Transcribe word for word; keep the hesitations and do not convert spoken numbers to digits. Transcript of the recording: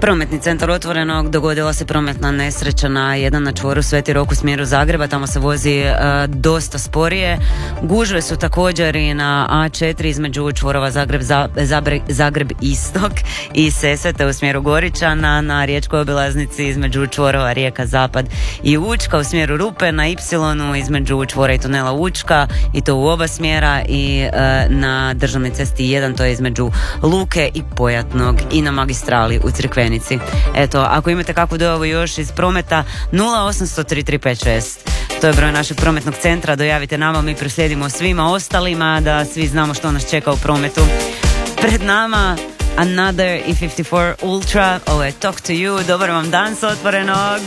Prometni centar Otvorenog, dogodila se prometna nesreća na jedan na čvoru Sveti Rok u smjeru Zagreba, tamo se vozi e, dosta sporije. Gužve su također i na A četiri između čvorova Zagreb, Zabre, Zagreb Istok i Sesvete u smjeru Goričana, na riječkoj obilaznici između čvorova Rijeka Zapad i Učka u smjeru Rupe, na Y između čvora i tunela Učka i to u oba smjera i e, na državnoj cesti jedan, to je između Luke i Pojatnog i na magistrali u Crikvenici. Eto, ako imate kakvu dojavu još iz prometa, nula osam sto tri tri pet šest. To je broj našeg prometnog centra, dojavite nama, mi proslijedimo svima ostalima da svi znamo što nas čeka u prometu. Pred nama Another E fifty-four Ultra, ovo je Talk to You, dobar vam dan s Otvorenog.